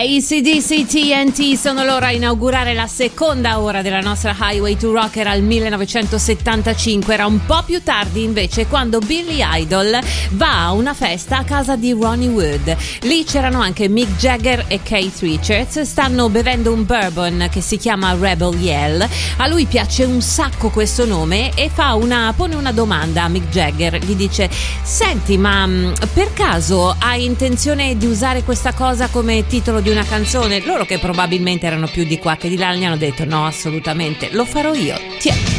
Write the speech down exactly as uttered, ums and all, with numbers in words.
A C D C T N T sono loro a inaugurare la seconda ora della nostra Highway to Rock. Era il millenovecentosettantacinque, era un po' più tardi invece quando Billy Idol va a una festa a casa di Ronnie Wood. Lì c'erano anche Mick Jagger e Keith Richards, stanno bevendo un bourbon che si chiama Rebel Yell. A lui piace un sacco questo nome e fa una, pone una domanda a Mick Jagger, gli dice: senti, ma per caso hai intenzione di usare questa cosa come titolo di una canzone? Loro, che probabilmente erano più di qua che di là, gli hanno detto: no, assolutamente, lo farò io. Tiè.